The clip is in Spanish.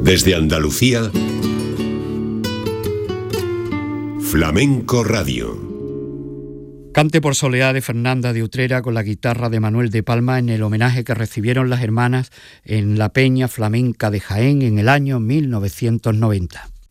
Desde Andalucía, Flamenco Radio. Cante por Soleá de Fernanda de Utrera con la guitarra de Manuel de Palma en el homenaje que recibieron las hermanas en la Peña Flamenca de Jaén en el año 1990.